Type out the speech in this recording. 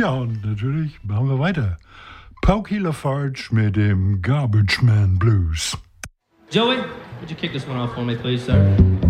Ja, und natürlich machen wir weiter. Pokey LaFarge mit dem Garbage Man Blues. Joey, would you kick this one off for me, please, sir?